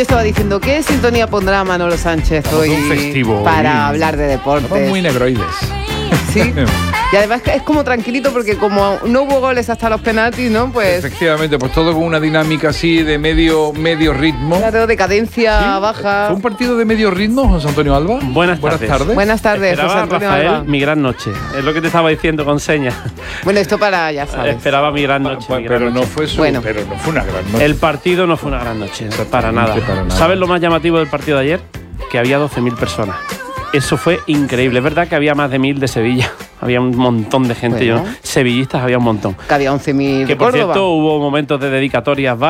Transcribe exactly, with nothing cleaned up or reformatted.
Estaba diciendo, ¿qué sintonía pondrá Manolo Sánchez Estamos hoy un festivo, para hoy. hablar de Estamos deportes? muy negroides. Sí. Y además que es como tranquilito porque como no hubo goles hasta los penaltis, ¿no? Pues Efectivamente, pues todo con una dinámica así de medio, medio ritmo. claro, de cadencia ¿Sí? baja. ¿Fue un partido de medio ritmo, José Antonio Alba? Buenas tardes. Buenas tardes, Esperaba, José Antonio Rafael, Alba. mi gran noche. Es lo que te estaba diciendo con señas. Bueno, esto para, ya sabes. Esperaba mi gran noche. Pa- mi gran pero no noche. fue su, Bueno. pero no fue una gran noche. El partido no fue una gran noche, para nada. para nada. ¿Sabes lo más llamativo del partido de ayer? Que había doce mil personas. Eso fue increíble. Es verdad que había más de mil de Sevilla. Había un montón de gente. Bueno. Yo, sevillistas había un montón. Que había once mil Que de por Córdoba. cierto hubo momentos de dedicatorias